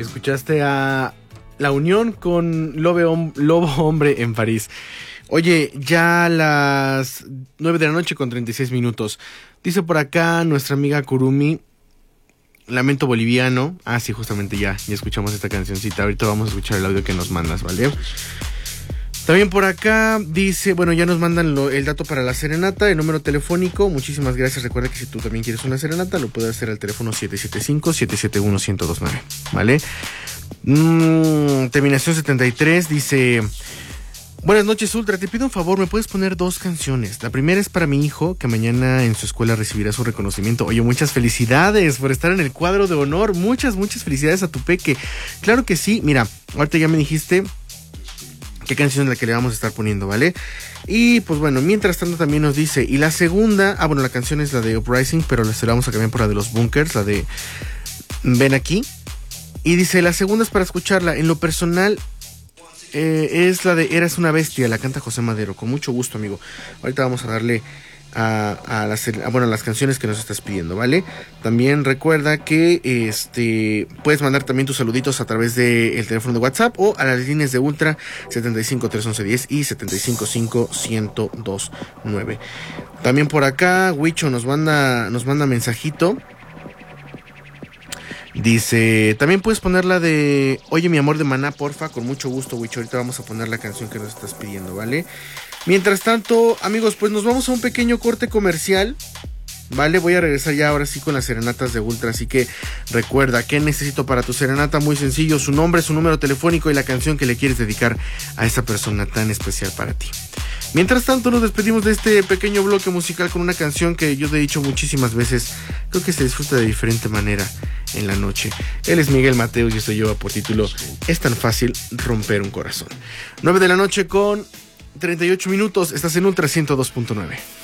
Escuchaste a La Unión con Lobo Hombre en París. Oye, ya a las 9 de la noche con 36 minutos. Dice por acá nuestra amiga Kurumi, Lamento Boliviano. Ah, sí, justamente ya escuchamos esta cancioncita. Ahorita vamos a escuchar el audio que nos mandas, ¿vale? También por acá dice, bueno, ya nos mandan el dato para la serenata, el número telefónico. Muchísimas gracias. Recuerda que si tú también quieres una serenata, lo puedes hacer al teléfono 775-771-1029, ¿vale? Terminación 73 dice: buenas noches, Ultra, te pido un favor, ¿me puedes poner 2 canciones? La primera es para mi hijo, que mañana en su escuela recibirá su reconocimiento. Oye, muchas felicidades por estar en el cuadro de honor. Muchas felicidades a tu peque. Claro que sí, mira, ahorita ya me dijiste qué canción es la que le vamos a estar poniendo, ¿vale? Y pues bueno, mientras tanto también nos dice, y la segunda, la canción es la de Uprising, pero se la vamos a cambiar por la de los Bunkers, la de Ven Aquí. Y dice, la segunda es para escucharla, en lo personal, es la de Eras una bestia, la canta José Madero. Con mucho gusto, amigo. Ahorita vamos a darle a las canciones que nos estás pidiendo, ¿vale? También recuerda que puedes mandar también tus saluditos a través del teléfono de WhatsApp o a las líneas de Ultra 75 311 10 y 75 5 102 9. También por acá Huicho nos manda mensajito. Dice, también puedes poner la de Oye mi amor de Maná, porfa. Con mucho gusto, Wicho. Ahorita vamos a poner la canción que nos estás pidiendo, ¿vale? Mientras tanto, amigos, pues nos vamos a un pequeño corte comercial, ¿vale? Voy a regresar ya ahora sí con las serenatas de Ultra. Así que recuerda, ¿qué necesito para tu serenata? Muy sencillo, su nombre, su número telefónico y la canción que le quieres dedicar a esa persona tan especial para ti. Mientras tanto, nos despedimos de este pequeño bloque musical con una canción que yo te he dicho muchísimas veces. Creo que se disfruta de diferente manera en la noche. Él es Miguel Mateos y esto lleva por título Es tan fácil romper un corazón. 9 de la noche con 38 minutos. Estás en Ultra 102.9.